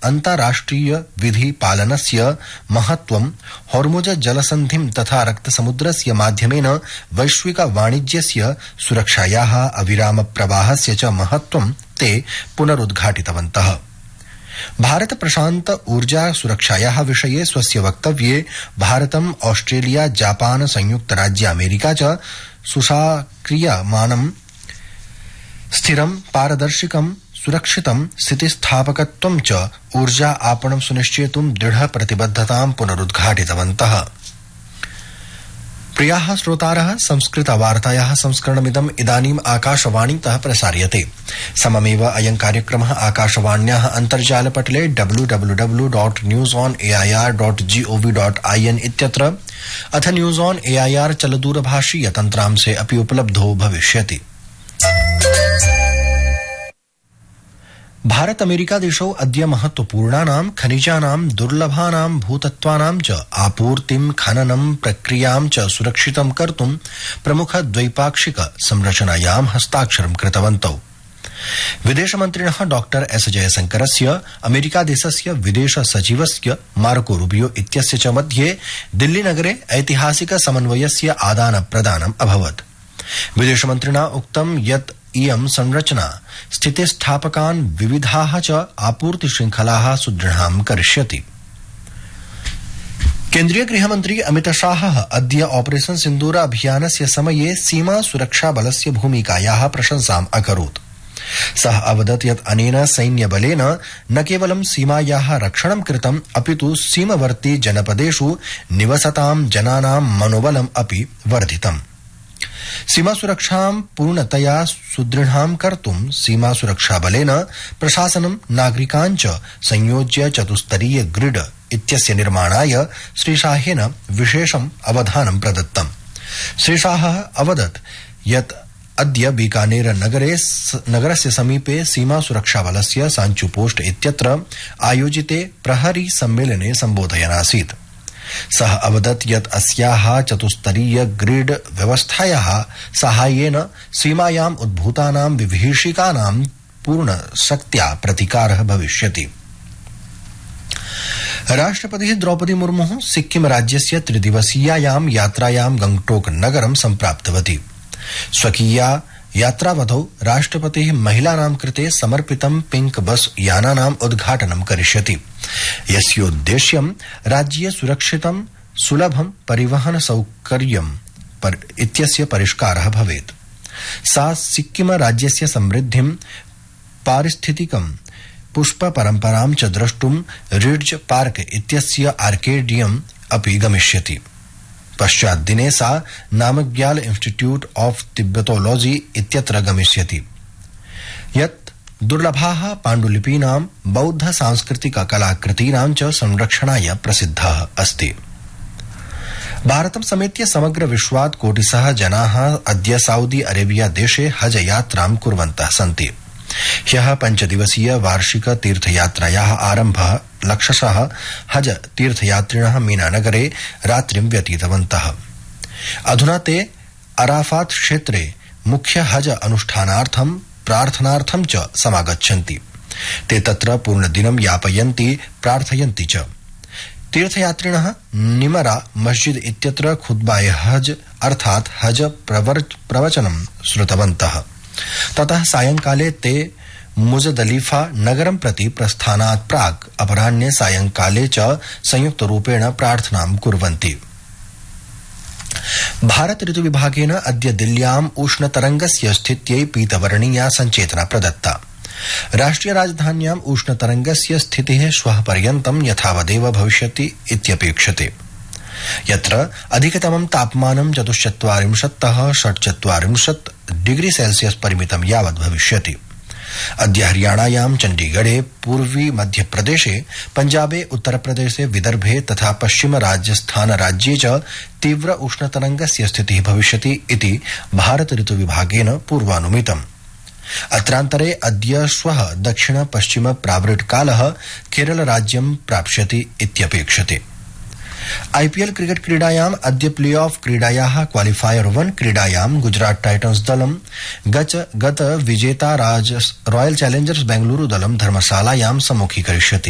अन्ताराष्ट्रिय विधि पालनस्य महत्वं हॉर्मुज जलसन्धिं तथा रक्तसमुद्रस्य माध्यमेन वैश्विक वाणिज्यस्य सुरक्षायाः अविराम प्रवाहस्य च महत्वं ते पुनरुद्घाटितवन्तः। भारत प्रशांत ऊर्जा सुरक्षायाः विषये स्वस्य वक्तव्ये भारतम् ऑस्ट्रेलिया जापान संयुक्त राज्य अमेरिका च सुशाक्रियमाणं स्थिरं पारदर्शिकं सुरक्षितं स्थितिस्थापकत्वं च ऊर्जा आपणं सुनिश्चेतुं दृढ प्रतिबद्धतां पुनरुद्घाटितवन्तः। प्रियाः श्रोतारः, संस्कृतवार्तायाः संस्करणमिदम् इदानीम् आकाशवाणीतः प्रसार्यते। सममेव अयं कार्यक्रमः आकाशवाण्याः अन्तर्जालपटले www.newsonair.gov.in इत्यत्र अथ न्यूज ऑन एआईआर चलदूरभाषीय तन्त्रांशे अपि उपलब्धो भविष्यति। भारत अमेरिका देशौ अद्य महत्वपूर्णानां खनिजानां दुर्लभानां भूतत्वानां च आपूर्तिं खननं प्रक्रियां च सुरक्षितं कर्तुं प्रमुख द्वैपाक्षिक संरचनायां हस्ताक्षरं कृतवन्तौ। विदेशमन्त्रिणः डॉक्टर एस जयशंकरस्य अमेरिका देशस्य विदेश सचिवस्य मार्को रूबियो इत्यस्य च मध्ये दिल्लीनगरे ऐतिहासिक समन्वयस्य आदान प्रदानम् अभवत्। विदेशमन्त्रिणा उक्तं यत् इयं संरचना स्थितिस्थापकान् विविधाः च आपूर्ति श्रृंखलाः सुदृढां करिष्यति। केन्द्रीय गृहमन्त्री अमित शाहः अद्य ऑपरेशन सिन्दूर अभियानस्य समये सीमा सुरक्षा बलस्य भूमिकायाः प्रशंसाम् अकरोत्। सः अवदत् यत् अनेन सैन्यबलेन न केवलं सीमायाः रक्षणं कृतम् अपितु सीमवर्ती जनपदेषु निवसतां जनानां मनोबलम् अपि वर्धितम्। सीमा सुरक्षां पूर्णतया सुदृढां कर्तुं सीमा सुरक्षा बलेन प्रशासनं नागरिकान् च संयोज्य चतुस्तरीय ग्रिड इत्यस्य निर्माणाय श्रीशाहेन विशेषम् अवधानं प्रदत्तम्। श्रीशाहः अवदत् यत् अद्य बीकानेर नगरस्य समीपे सीमा सुरक्षा बलस्य सांचु पोस्ट इत्यत्र आयोजिते प्रहरी सम्मेलने सम्बोधयन् आसीत्। सः अवदत् यत् अस्याः चतुस्तरीय ग्रिड व्यवस्थायाः साहाय्येन सीमायाम् उद्भूतानां विभीषिकानां पूर्णशक्त्या प्रतिकारः भविष्यति। राष्ट्रपतिः द्रौपदी मुर्मुः सिक्किम राज्यस्य त्रिदिवसीयायां यात्रायां गंगटोक नगरं सम्प्राप्तवती। स्वकीया यात्रावधौ राष्ट्रपतिः महिलानां कृते समर्पितं पिंक बस यानानाम् उद्घाटनं करिष्यति, यस्योद्देश्यं राज्ये सुरक्षितं सुलभं परिवहन सौकर्यं इत्यस्य परिष्कारः भवेत्। सा सिक्किम राज्यस्य समृद्धिं पारिस्थितिकं पुष्प परम्परां च द्रष्टुं रिड्ज पार्क इत्यस्य आर्केडियम अपि गमिष्यति। पश्चात् दिने सा नामग्याल इंस्टीट्यूट ऑफ तिब्बतोलॉजी इत्यत्र गमिष्यति, यत् दुर्लभाः पाण्डुलिपीनां बौद्ध सांस्कृतिक कलाकृतीनां च संरक्षणाय प्रसिद्धः अस्ति। भारतं समेत्य समग्र विश्वात् कोटिशः जनाः अद्य सऊदी अरेबिया देशे हज यात्रां कुर्वन्तः सन्ति। ह्यः 5 दिवसीय वार्षिक तीर्थयात्रायाः आरम्भः लक्षशः हज तीर्थयात्रिणः मीनानगरे रात्रिं व्यतीतवन्तः। अधुना ते अराफात क्षेत्रे मुख्य हज अनुष्ठानार्थं प्रार्थनार्थं च समागच्छन्ति। ते तत्र पूर्णदिनं यापयन्ति, प्रार्थयन्ति च। तीर्थयात्रिणः निमरा मस्जिद इत्यत्र खुतबाए हज अर्थात् हज प्रवचनं श्रुतवन्तः। ततः सायंकाले ते मुजदलिफा नगरं प्रति प्रस्थानात् प्राक् अपराह्ने सायंकाले च संयुक्तरूपेण प्रार्थनां कुर्वन्ति। भारत ऋतु विभागेन अद्य दिल्ल्याम् उष्णतरंगस्य स्थित्यै पीतवर्णीया संचेतना प्रदत्ता। राष्ट्रिय राजधान्याम् उष्णतरंगस्य स्थितिः श्वः पर्यन्तं यथावदेव भविष्यति इत्यपेक्षते, यत्र अधिकतमं तापमानं 44तः 46 डिग्री सेल्सियस परिमितं यावत् भविष्यति। अद्य हरियाणायां चण्डीगढ़े, पूर्वी मध्यप्रदेशे, पंजाबे, उत्तरप्रदेशे, विदर्भे तथा पश्चिम राजस्थान राज्ये च तीव्र उष्णतरंगस्य स्थितिः भविष्यति इति भारत ऋतु विभागेन पूर्वानुमितम्। अत्रान्तरे अद्य श्वः दक्षिण पश्चिम प्रावृट् कालः केरल राज्यं प्राप्स्यति इत्यपेक्षते। आईपीएल क्रिकेट क्रीडायाम् अद्य प्ले ऑफ क्रीडायाः क्वालिफायर 1 क्रीडायां गुजरात टाइटन्स दलं गत विजेता रॉयल चैलेंजर्स बेंगलुरु दलं धर्मशालायां सम्मुखीकरिष्यति।